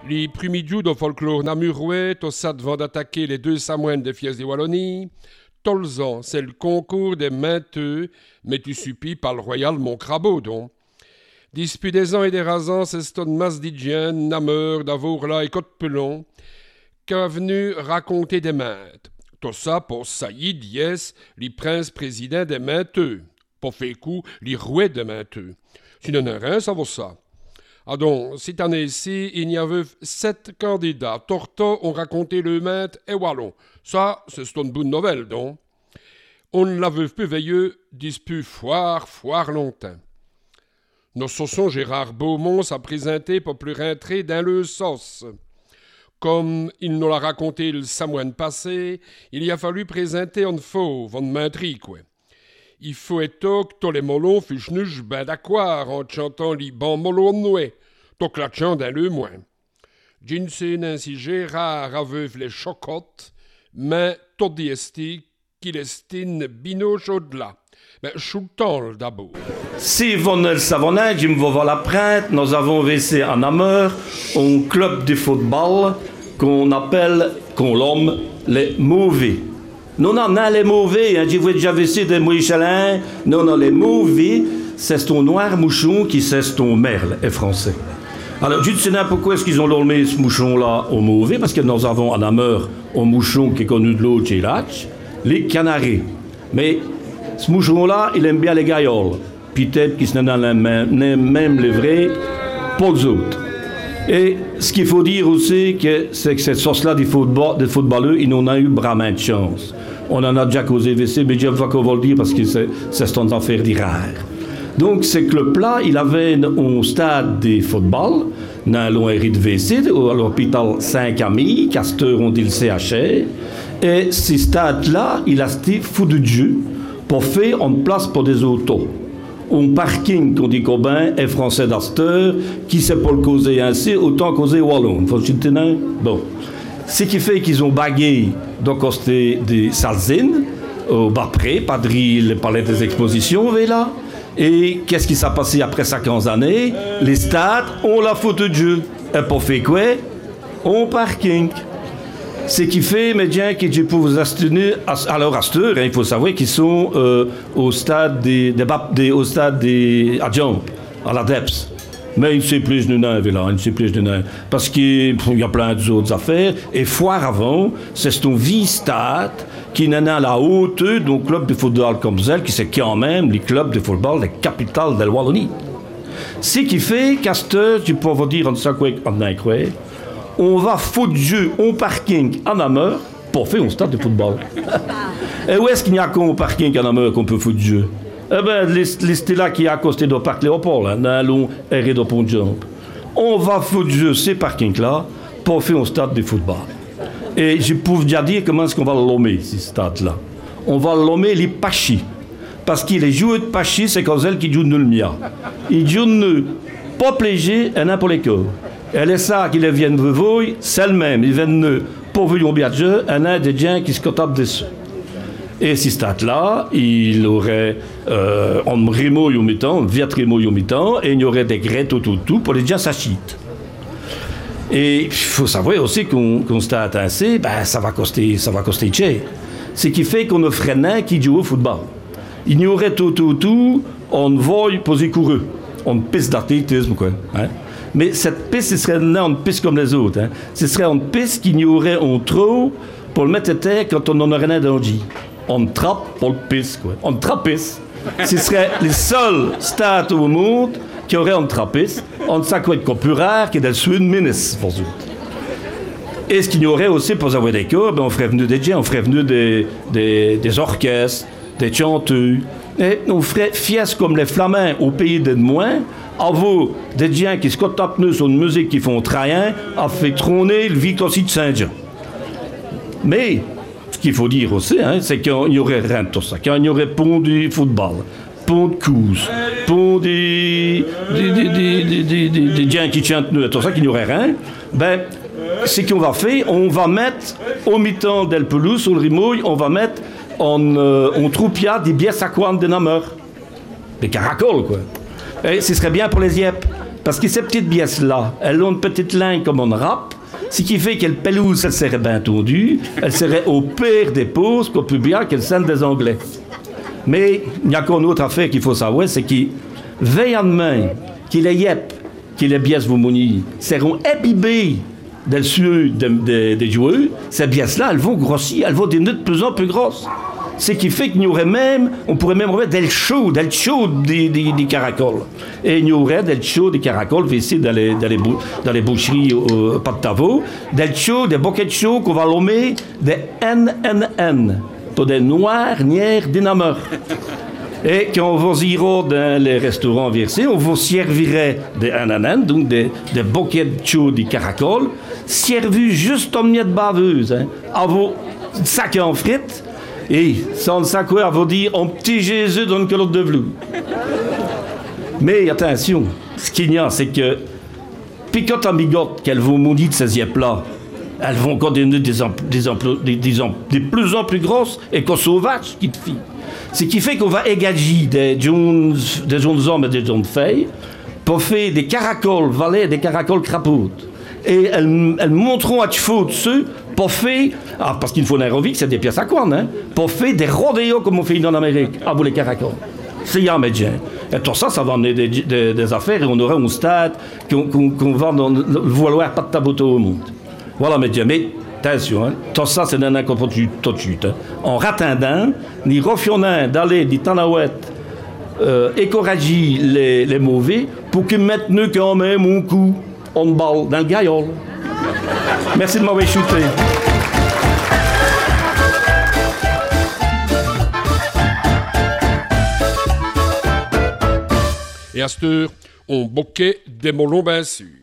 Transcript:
Les premiers jours de folklore namurois, tout ça devant d'attaquer les deux samoines de Fies de Wallonie. Tolzan, c'est le concours des mainteux, mais tu suppis par le royal Montcrabeau, donc. Disput des ans et des rasans, c'est une masse d'Idjien, Nameur, Davourla et Côte-Pelon, qu'a venu raconter des maintes. Tout ça pour Saïd, yes, les princes présidents des mainteux. Pour Fécou, les rouets des mainteux. Sinon, rien, ça vaut ça. Ah donc, cette année-ci, il y avait 7 candidats. Torta ont raconté le mainte et Wallon. Ça, c'est une bonne nouvelle, donc. On l'avait plus veilleux, disput foire longtemps. Nos saussons Gérard Beaumont s'est présenté pour plus rentrer dans le sauce. Comme il nous l'a raconté le samoine passé, il y a fallu présenter un fauve, un maintri, quoi. Il faut être que tous les molons fichnuch ben d'accord en chantant les bons molons noués, tout clatchant dans le moins. Jinsen ainsi Gérard aveuve les chocottes, mais tout diesti qu'il estime bino chaud-là. Mais chouton d'abord. Si vous ne le savez, je me vois la prête, nous avons versé en Namur un club de football qu'on nomme les mauvais. Non, les mauvais, je vous ai déjà versé des Michelin. Non, les mauvais, c'est ton noir mouchon qui c'est ton merle, est français. Alors, je ne sais pas pourquoi est-ce qu'ils ont nommé ce mouchon-là au mauvais, parce que nous avons en Namur un mouchon qui est connu de l'autre chez l'Hatch, les canards. Mais ce mouchon-là, il aime bien les gailloles. Peut-être qu'ils sont dans les mêmes les vrais, pas les autres. Et ce qu'il faut dire aussi, c'est que cette sauce-là des footballeurs, ils n'ont pas eu vraiment de chance. On en a déjà causé VC, mais je vois qu'on va le dire parce que c'est une affaire rare. Donc, ce club-là, il avait un stade de football, dans l'ORI de VC, à l'hôpital Saint-Camille, Casteur, on dit le CHR. Et ce stade-là, il a été fou de Dieu pour faire une place pour des autos. Un parking, qu'on dit Cobain, est français d'Asteur, qui sait pas le causer ainsi, autant causer Wallon. Faut le bon. Ce qui fait qu'ils ont bagué donc des salzines, au Bapré, padri le palais des expositions, là. Et qu'est-ce qui s'est passé après 50 années? Les stades, on la faute de Dieu. Et pour faire quoi? Un parking. Ce qui fait, médias, que je peux vous astuner, alors Asteur, il faut savoir qu'ils sont au stade des adjoints, à la DEPS. Mais il ne sait plus de nain, là, il ne sait plus de nain. Parce qu'il y a plein d'autres affaires. Et foire avant, c'est un vieux stade qui n'est à la hauteur d'un club de football comme ça, qui c'est quand même le club de football de la capitale de la Wallonie. Ce qui fait qu'Asteur, je peux vous dire en ça quoi, on va foutre Dieu au parking en Namur pour faire un stade de football. Et où est-ce qu'il n'y a qu'un parking en Namur qu'on peut foutre Dieu? Eh bien, c'est là qui est à côté du parc Léopold, dans l'on est de Pont-Jump. On va foutre Dieu ces parkings-là pour faire un stade de football. Et je peux déjà dire comment est-ce qu'on va l'ommer, ce stade-là. On va l'ommer les Pachis. Parce que les joueurs de Pachis, c'est comme celles qui jouent nul mia. Ils jouent pas plaisir et n'importe les corps. Et les ça qui les viennent de vous, c'est le même. Ils viennent pour vous bien jeu, et un des gens qui se contactent dessus. Et ce stade-là, il aurait un remouille au mi-temps, un viet remouille au mi-temps, et il y aurait des grettes tout pour les gens s'achitent. Et il faut savoir aussi qu'on stade ainsi, ben, ça va coster cher. Ce qui fait qu'on offrait un qui joue au football. Il y aurait tout, on voit poser coureux. On piste d'athlétisme, quoi. Hein? Mais cette piste, ce serait une piste comme les autres. Hein? Ce serait une piste qu'il y aurait un trou pour le mettre à terre quand on en aurait un danger. On trappe pour le piste, quoi. On trappiste. Ce serait les seuls stades au monde qui auraient un trappiste. On sait quoi de plus rare que dans le sud ministre, pour eux. Et ce qu'il y aurait aussi pour avoir des corps, ben on ferait venir des gens, on ferait venir des orchestres, des chanteurs. Et on ferait fies comme les Flamands au pays de moins. À vous, des gens qui se tapent sur une musique qui font train, a fait trôner le Victor de Saint-Jean. Mais, ce qu'il faut dire aussi, hein, c'est qu'il y aurait rien de tout ça. Qu'il y aurait pont du football, pont de course, pont des gens qui chantent tout ça, qu'il n'y aurait rien. Ben, ce qu'on va faire, on va mettre au mi-temps d'El Pelouse, sur le Rimouille, on va mettre en troupia des bières saquantes de Namur. Des caracoles, quoi. Et ce serait bien pour les Yep. Parce que ces petites pièces-là, elles ont une petite ligne comme on râpe, ce qui fait que le pelouse, elle serait bien tondue, elle serait au pire des pauses qu'on peut bien qu'elle scène des Anglais. Mais il y a encore une autre affaire qu'il faut savoir, c'est qu'ils veillent en main, qu'ils les yep, qu'ils les pièces vous mouni, seront imbibées dans le sueur des joueurs. Ces pièces-là, elles vont grossir, elles vont devenir de plus en plus grosses. Ce qui fait qu'il y aurait même, on pourrait même remettre des chauds des caracoles. Et il y aurait des chauds des caracoles ici dans les boucheries au Pas-de-Tavo, des chauds, des bouquets de chauds qu'on va nommer des NNN, pour des noirs, nières, dynameurs. Et quand on ira dans les restaurants versés, on vous servirait des NNN, donc des bouquets de chauds des caracoles, servis juste en miette baveuse, hein, à vos sacs en frites. Et sans le sac, on va dire un petit Jésus dans une culotte de velours. Mais attention, ce qu'il y a, c'est que picotte en bigotte qu'elles vont maudire de ces yep-là, elles vont encore devenir des plus en plus grosses et qu'on sauvages qui te fient. Ce qui fait qu'on va égager des jeunes hommes et des jeunes filles pour faire des caracoles valets et des caracoles crapautes. Et elles montreront à Tifo dessus pour faire, parce qu'il faut un que c'est des pièces à cornes, hein, pour faire des rodéos comme on fait en Amérique, à vous les caracoles. C'est un médecin. Et tout ça, ça va amener des affaires et on aura un stade qu'on va vouloir pas de taboteau au monde. Voilà, médecin. Mais attention, hein, tout ça, c'est un incompréhensible tout de suite. Hein. En ratindant, ni refionnant d'aller des tanouettes, écorager les mauvais pour qu'ils mettent nous quand même un coup en balle dans le gaillol. Merci de m'avoir shooté. Et à cette heure, on boquait des molons bien sûrs.